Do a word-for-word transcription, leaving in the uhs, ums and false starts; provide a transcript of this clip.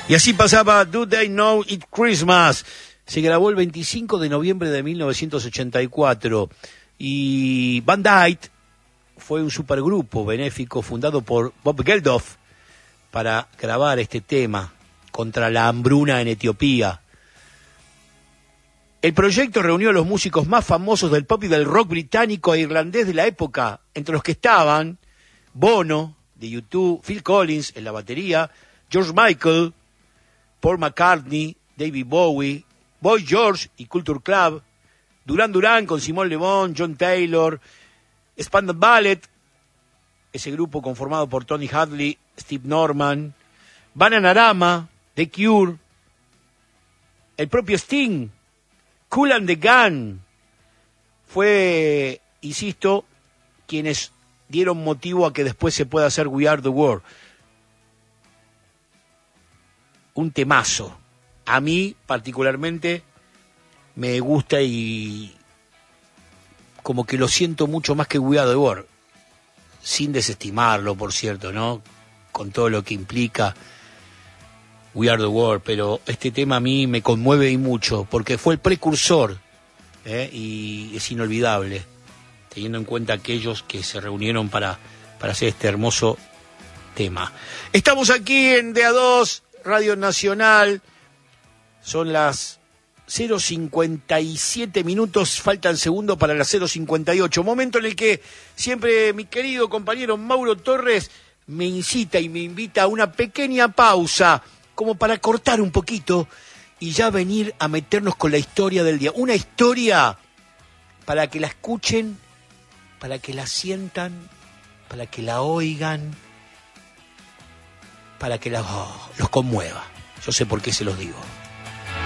Y así pasaba Do They Know It's Christmas. Se grabó el veinticinco de noviembre de mil novecientos ochenta y cuatro. Y Band Aid fue un supergrupo benéfico fundado por Bob Geldof para grabar este tema contra la hambruna en Etiopía. El proyecto reunió a los músicos más famosos del pop y del rock británico e irlandés de la época, entre los que estaban Bono, de U dos, Phil Collins en la batería, George Michael, Paul McCartney, David Bowie, Boy George y Culture Club, Duran Duran con Simon Le Bon, John Taylor, Spandau Ballet, ese grupo conformado por Tony Hadley, Steve Norman, Bananarama, The Cure, el propio Sting, Kool and the Gang. Fue, insisto, quienes dieron motivo a que después se pueda hacer We Are the World. Un temazo. A mí, particularmente, me gusta y como que lo siento mucho más que We Are the World. Sin desestimarlo, por cierto, ¿no? Con todo lo que implica We Are the World, pero este tema a mí me conmueve y mucho, porque fue el precursor, ¿eh? Y es inolvidable, teniendo en cuenta aquellos que se reunieron para, para hacer este hermoso tema. Estamos aquí en D A dos, Radio Nacional, son las cero cincuenta y siete minutos, faltan segundos para las cero cincuenta y ocho, momento en el que siempre mi querido compañero Mauro Torres me incita y me invita a una pequeña pausa, como para cortar un poquito y ya venir a meternos con la historia del día. Una historia para que la escuchen, para que la sientan, para que la oigan, para que la, oh, los conmueva. Yo sé por qué se los digo.